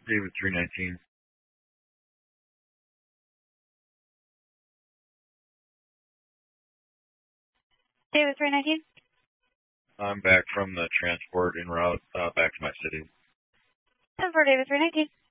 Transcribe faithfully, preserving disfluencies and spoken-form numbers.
David three nineteen. David three nineteen. I'm back from the transport en route uh, back to my city. ten four David three nineteen.